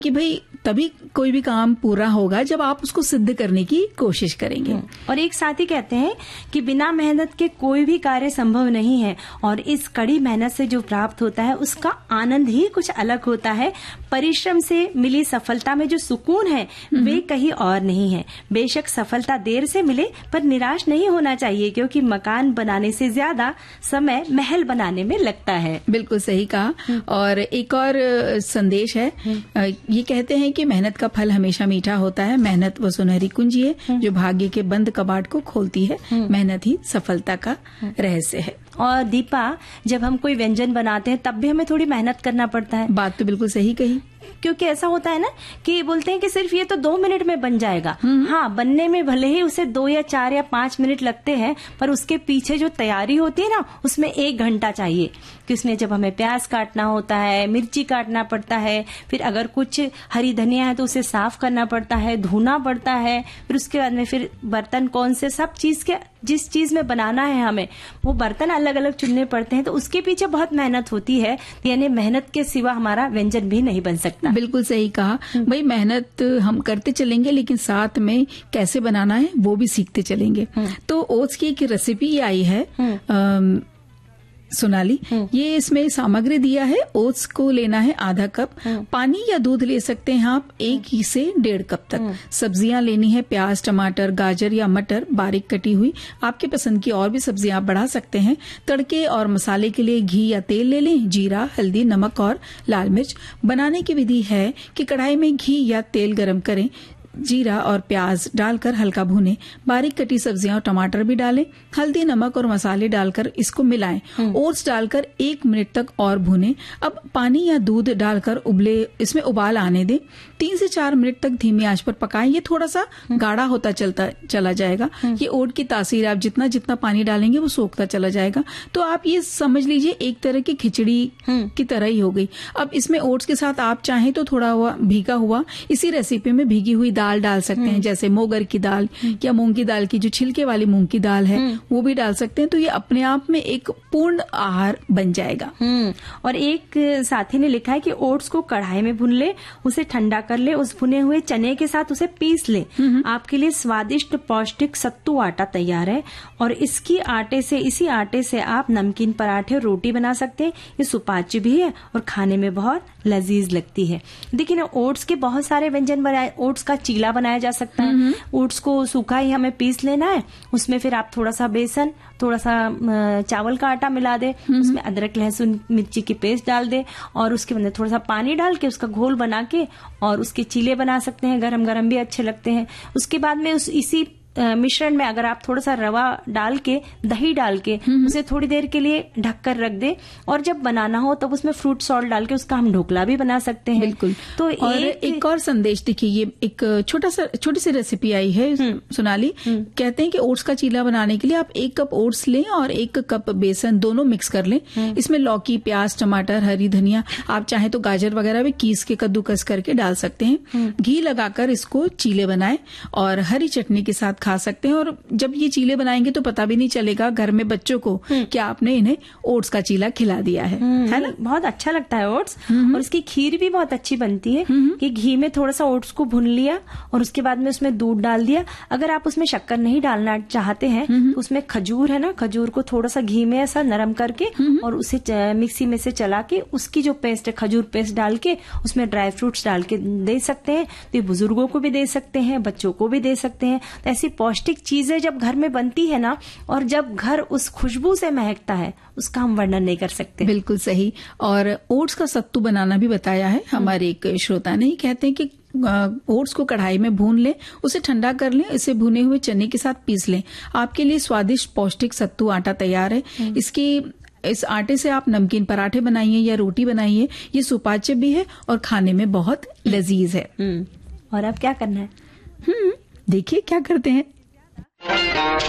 कि भाई तभी कोई भी काम पूरा होगा जब आप उसको सिद्ध करने की कोशिश करेंगे। और एक साथी कहते हैं कि बिना मेहनत के कोई भी कार्य संभव नहीं है, और इस कड़ी मेहनत से जो प्राप्त होता है उसका आनंद ही कुछ अलग होता है। परिश्रम से मिली सफलता में जो सुकून है वे कहीं और नहीं है। बेशक सफलता देर से मिले पर निराश नहीं होना चाहिए, क्योंकि मकान बनाने से ज्यादा समय महल बनाने में लगता है। बिल्कुल सही कहा। और एक और संदेश है, ये कहते हैं कि मेहनत का फल हमेशा मीठा होता है। मेहनत वो सुनहरी कुंजी है जो भाग्य के बंद कबाड़ को खोलती है। मेहनत ही सफलता का रहस्य है। और दीपा, जब हम कोई व्यंजन बनाते हैं तब भी हमें थोड़ी मेहनत करना पड़ता है। बात तो बिल्कुल सही कही। क्योंकि ऐसा होता है ना कि बोलते हैं कि सिर्फ ये तो 2 मिनट में बन जाएगा। हाँ, बनने में भले ही उसे 2 या 4 या 5 मिनट लगते हैं, पर उसके पीछे जो तैयारी होती है ना, उसमें 1 घंटा चाहिए। कि उसमें जब हमें प्याज काटना होता है, मिर्ची काटना पड़ता है, फिर अगर कुछ हरी धनिया है तो उसे साफ करना पड़ता है, धोना पड़ता है, फिर उसके बाद में फिर बर्तन कौन से, सब चीज के जिस चीज में बनाना है हमें वो बर्तन अलग अलग चुनने पड़ते हैं। तो उसके पीछे बहुत मेहनत होती है, यानी मेहनत के सिवा हमारा व्यंजन भी नहीं बन सकता। बिल्कुल सही कहा। भाई मेहनत हम करते चलेंगे, लेकिन साथ में कैसे बनाना है वो भी सीखते चलेंगे। तो ओट्स की एक रेसिपी आई है सोनाली, ये इसमें सामग्री दिया है। ओट्स को लेना है आधा कप, पानी या दूध ले सकते हैं आप 1 से 1.5 कप तक। सब्जियां लेनी है प्याज, टमाटर, गाजर या मटर बारीक कटी हुई। आपके पसंद की और भी सब्जियां आप बढ़ा सकते हैं। तड़के और मसाले के लिए घी या तेल ले लें, जीरा, हल्दी, नमक और लाल मिर्च। बनाने की विधि है कि कढ़ाई में घी या तेल गरम करें, जीरा और प्याज डालकर हल्का भूनें, बारीक कटी सब्जियां और टमाटर भी डालें, हल्दी, नमक और मसाले डालकर इसको मिलाएं। ओट्स डालकर 1 मिनट तक और भूनें। अब पानी या दूध डालकर इसमें उबाल आने दें। 3 से 4 मिनट तक धीमी आंच पर पकाएं। ये थोड़ा सा गाढ़ा होता चला जाएगा। ये ओट की तासीर, आप जितना जितना पानी डालेंगे वो सोखता चला जाएगा। तो आप ये समझ लीजिए एक तरह की खिचड़ी की तरह ही हो गई। अब इसमें ओट्स के साथ आप चाहें तो थोड़ा हुआ भीगा हुआ, इसी रेसिपी में भीगी हुई दाल डाल सकते हैं, जैसे मोगर की दाल या मूंग की दाल की जो छिलके वाली मूंग की दाल है वो भी डाल सकते हैं। तो ये अपने आप में एक पूर्ण आहार बन जाएगा। और एक साथी ने लिखा है कि ओट्स को कढ़ाई में भून ले, उसे ठंडा कर ले, उस भुने हुए चने के साथ उसे पीस ले। आपके लिए स्वादिष्ट पौष्टिक सत्तू आटा तैयार है। और इसी आटे से आप नमकीन पराठे और रोटी बना सकते हैं। ये सुपाच्य भी है और खाने में बहुत लजीज लगती है। देखिए ना, ओट्स के बहुत सारे व्यंजन बनाए। ओट्स का चीला बनाया जा सकता है। ओट्स को सूखा ही हमें पीस लेना है, उसमें फिर आप थोड़ा सा बेसन, थोड़ा सा चावल का आटा मिला दे, उसमें अदरक, लहसुन, मिर्ची की पेस्ट डाल दे और उसके अंदर थोड़ा सा पानी डाल के उसका घोल बना के और उसके चीले बना सकते हैं। गरम गरम भी अच्छे लगते हैं। उसके बाद में इसी मिश्रण में अगर आप थोड़ा सा रवा डाल के, दही डाल के उसे थोड़ी देर के लिए ढककर रख दे, और जब बनाना हो तब उसमें फ्रूट सॉल्ट डाल के उसका हम ढोकला भी बना सकते हैं। बिल्कुल। तो और एक और संदेश देखिए, ये एक छोटी सी रेसिपी आई है सोनाली। कहते हैं कि ओट्स का चीला बनाने के लिए आप 1 कप ओट्स लें और 1 कप बेसन, दोनों मिक्स कर लें। इसमें लौकी, प्याज, टमाटर, हरी धनिया, आप चाहे तो गाजर वगैरह भी कीस के कद्दूकस करके डाल सकते हैं। घी लगाकर इसको चीले बनाएं और हरी चटनी के साथ खा सकते हैं। और जब ये चीले बनाएंगे तो पता भी नहीं चलेगा घर में बच्चों को कि आपने इन्हें ओट्स का चीला खिला दिया है ना। बहुत अच्छा लगता है ओट्स। और इसकी खीर भी बहुत अच्छी बनती है कि घी में थोड़ा सा ओट्स को भून लिया और उसके बाद में उसमें दूध डाल दिया। अगर आप उसमें शक्कर नहीं डालना चाहते हैं तो उसमें खजूर है ना, खजूर को थोड़ा सा घी में ऐसा नरम करके और उसे मिक्सी में से चला के उसकी जो पेस्ट है, खजूर पेस्ट डाल के उसमें ड्राई फ्रूट्स डाल के दे सकते हैं। तो ये बुजुर्गों को भी दे सकते हैं, बच्चों को भी दे सकते हैं। तो ऐसी पौष्टिक चीजें जब घर में बनती है ना, और जब घर उस खुशबू से महकता है, उसका हम वर्णन नहीं कर सकते। बिल्कुल सही। और ओट्स का सत्तू बनाना भी बताया है हमारे एक श्रोता ने। कहते हैं कि ओट्स को कढ़ाई में भून लें, उसे ठंडा कर लें, इसे भुने हुए चने के साथ पीस लें। आपके लिए स्वादिष्ट पौष्टिक सत्तू आटा तैयार है। इस आटे से आप नमकीन पराठे बनाइए या रोटी बनाइए। ये सुपाच्य भी है और खाने में बहुत लजीज है। और अब क्या करना है? देखिए क्या करते हैं।